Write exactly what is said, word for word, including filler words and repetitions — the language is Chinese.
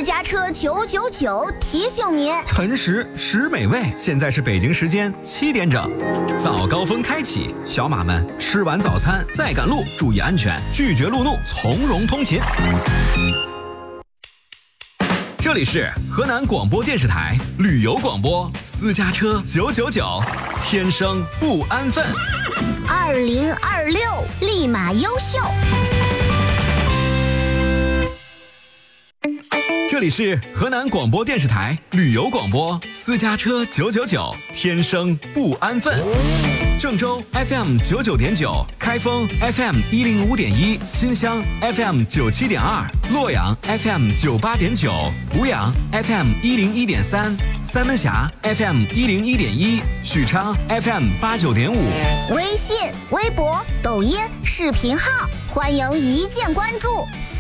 私家车九九九提醒您， 诚实实美味。现在是北京时间七点整，早高峰开启，小马们吃完早餐再赶路，注意安全，拒绝路怒，从容通勤。这里是河南广播电视台旅游广播，私家车九九九，天生不安分。 二零二六立马优秀。 这里是河南广播电视台旅游广播，私家车九九九，天生不安分。郑州 F M 九九点九，开封 F M 一零五点一，新乡 F M 九七点二，洛阳 F M 九八点九，湖阳 F M 一零一点三，三门峡 F M 一零一点一，许昌 F M 八九点五。 微信、微博、抖音、视频号，欢迎一键关注。